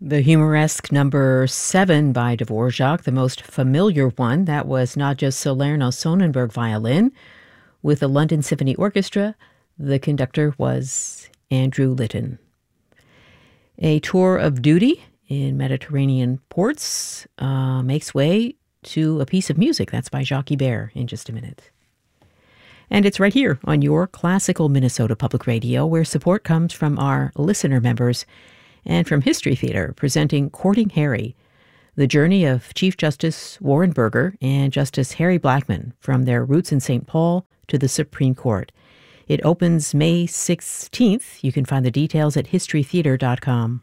The humoresque number 7 by Dvorak, the most familiar one, that was Nadja Salerno-Sonnenberg violin with the London Symphony Orchestra. The conductor was Andrew Litton. A tour of duty in Mediterranean ports makes way to a piece of music. That's by Jacques Ibert in just a minute. And it's right here on your Classical Minnesota Public Radio, where support comes from our listener members and from History Theater, presenting Courting Harry, the journey of Chief Justice Warren Burger and Justice Harry Blackmun from their roots in St. Paul to the Supreme Court. It opens May 16th. You can find the details at historytheater.com.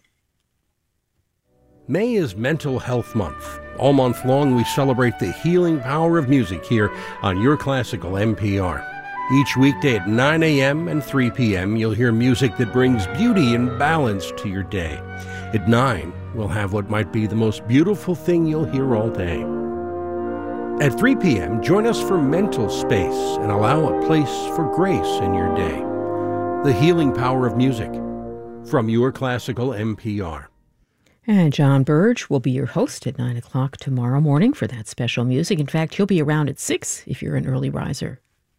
May is Mental Health Month. All month long, we celebrate the healing power of music here on Your Classical NPR. Each weekday at 9 a.m. and 3 p.m., you'll hear music that brings beauty and balance to your day. At 9, we'll have what might be the most beautiful thing you'll hear all day. At 3 p.m., join us for Mental Space and allow a place for grace in your day. The healing power of music from Your Classical NPR. And John Burge will be your host at 9 o'clock tomorrow morning for that special music. In fact, he'll be around at 6 if you're an early riser.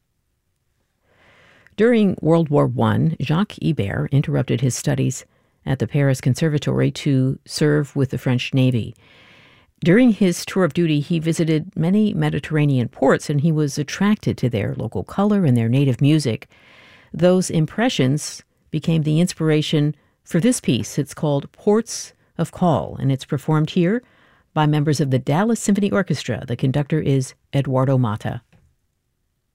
During World War I, Jacques Ibert interrupted his studies at the Paris Conservatory to serve with the French Navy. During his tour of duty, he visited many Mediterranean ports, and he was attracted to their local color and their native music. Those impressions became the inspiration for this piece. It's called Ports of Call, and it's performed here by members of the Dallas Symphony Orchestra. The conductor is Eduardo Mata.